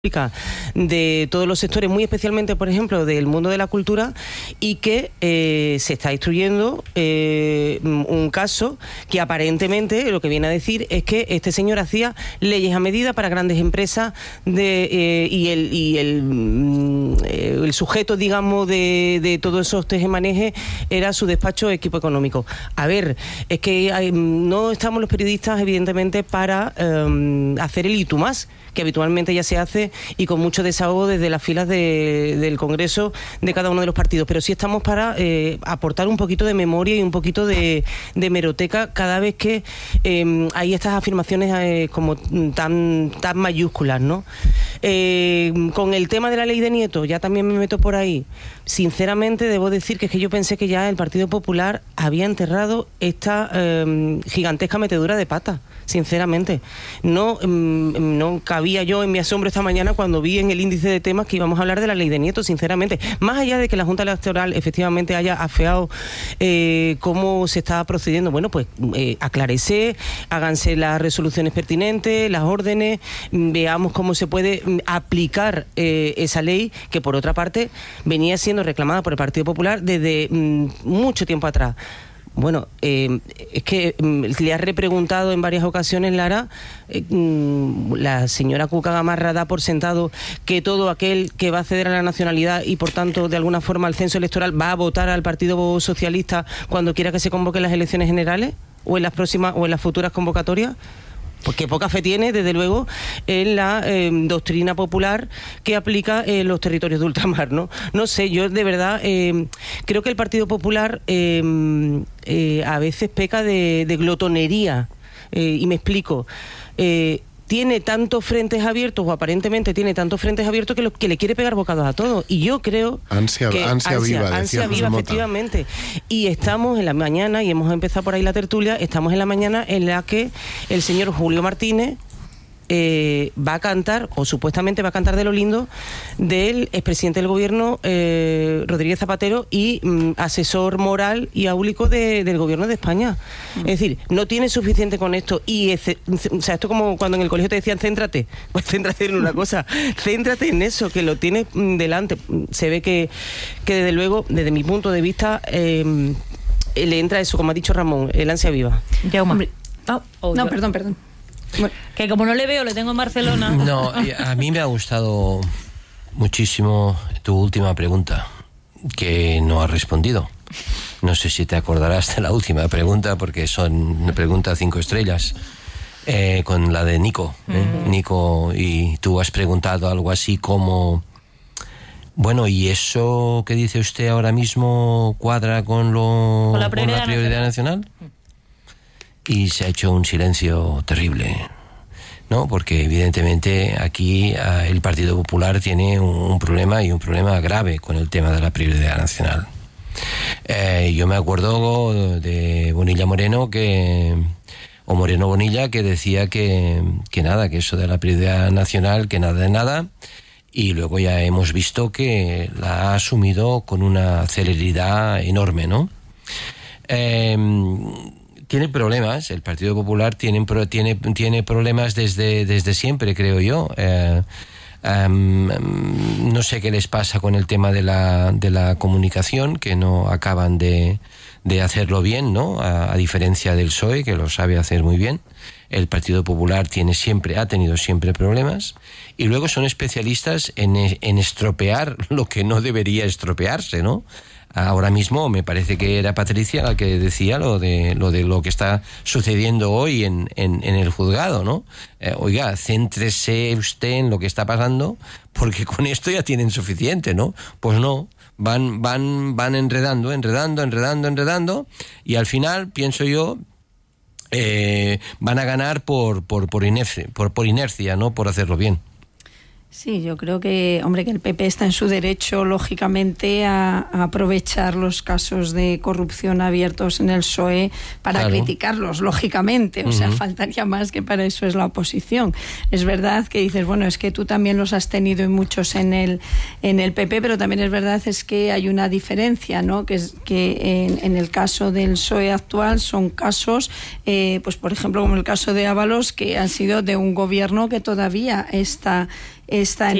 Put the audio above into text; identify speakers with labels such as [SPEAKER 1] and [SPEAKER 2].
[SPEAKER 1] de todos los sectores, muy especialmente, por ejemplo, del mundo de la cultura, y que se está instruyendo un caso que aparentemente lo que viene a decir es que este señor hacía leyes a medida para grandes empresas y el sujeto, digamos, de todos esos tejemanejes era su despacho Equipo Económico. A ver, es que no estamos los periodistas, evidentemente, para hacer el y tú más, que habitualmente ya se hace y con mucho desahogo desde las filas del Congreso de cada uno de los partidos, pero sí estamos para aportar un poquito de memoria y un poquito de hemeroteca cada vez que hay estas afirmaciones como tan mayúsculas, ¿no? Con el tema de la ley de Nieto, ya también me meto por ahí. Sinceramente debo decir que es que yo pensé que ya el Partido Popular había enterrado esta gigantesca metedura de pata. Sinceramente, no cabía yo en mi asombro esta mañana cuando vi en el índice de temas que íbamos a hablar de la ley de Nieto, sinceramente. Más allá de que la Junta Electoral efectivamente haya afeado cómo se está procediendo, bueno, pues aclárese, háganse las resoluciones pertinentes, las órdenes, veamos cómo se puede aplicar esa ley que, por otra parte, venía siendo reclamada por el Partido Popular desde mucho tiempo atrás. Bueno, es que le ha repreguntado en varias ocasiones, Lara, la señora Cuca Gamarra da por sentado que todo aquel que va a acceder a la nacionalidad y por tanto de alguna forma al censo electoral va a votar al Partido Socialista cuando quiera que se convoquen las elecciones generales o en las próximas o en las futuras convocatorias. Porque poca fe tiene, desde luego, en la doctrina popular que aplica en los territorios de ultramar, ¿no? No sé, yo de verdad creo que el Partido Popular a veces peca de glotonería, y me explico. Tiene tantos frentes abiertos, o aparentemente tiene tantos frentes abiertos, que le quiere pegar bocados a todos. Y yo creo
[SPEAKER 2] ansia viva,
[SPEAKER 1] efectivamente. Y estamos en la mañana, y hemos empezado por ahí la tertulia, estamos en la mañana en la que el señor Julio Martínez va a cantar, o supuestamente va a cantar de lo lindo, del expresidente del gobierno, Rodríguez Zapatero, y asesor moral y áulico del gobierno de España. Es decir, no tiene suficiente con esto. Y o sea, esto como cuando en el colegio te decían céntrate. Pues céntrate en una cosa, céntrate en eso, que lo tienes delante. Se ve que desde luego, desde mi punto de vista, le entra eso, como ha dicho Ramón, el ansia viva.
[SPEAKER 3] Jaume.
[SPEAKER 4] No, perdón.
[SPEAKER 3] Bueno, que como no le veo, le tengo en Barcelona.
[SPEAKER 5] No, a mí me ha gustado muchísimo tu última pregunta, que no has respondido. No sé si te acordarás de la última pregunta, porque son una pregunta 5 estrellas, con la de Nico. Nico, y tú has preguntado algo así como: bueno, ¿y eso que dice usted ahora mismo cuadra con la prioridad nacional? Y se ha hecho un silencio terrible, ¿no? Porque evidentemente aquí el Partido Popular tiene un problema, y un problema grave, con el tema de la prioridad nacional. Yo me acuerdo de Bonilla Moreno, o Moreno Bonilla, que decía que nada, que eso de la prioridad nacional, que nada de nada, y luego ya hemos visto que la ha asumido con una celeridad enorme, ¿no? Tiene problemas, el Partido Popular tiene problemas desde siempre, creo yo. No sé qué les pasa con el tema de la comunicación, que no acaban de hacerlo bien, ¿no? A diferencia del PSOE, que lo sabe hacer muy bien. El Partido Popular ha tenido siempre problemas, y luego son especialistas en estropear lo que no debería estropearse, ¿no? Ahora mismo me parece que era Patricia la que decía lo de lo que está sucediendo hoy en el juzgado, ¿no? Oiga, céntrese usted en lo que está pasando, porque con esto ya tienen suficiente, ¿no? Pues no, van enredando, y al final, pienso yo, van a ganar por inercia, no por hacerlo bien.
[SPEAKER 4] Sí, yo creo que, hombre, que el PP está en su derecho, lógicamente, a aprovechar los casos de corrupción abiertos en el PSOE para criticarlos, lógicamente. O sea, faltaría más, que para eso es la oposición. Es verdad que dices, bueno, es que tú también los has tenido y muchos en el PP, pero también es verdad es que hay una diferencia, ¿no? Que es que en el caso del PSOE actual son casos, pues por ejemplo, como el caso de Ábalos, que han sido de un gobierno que todavía está está en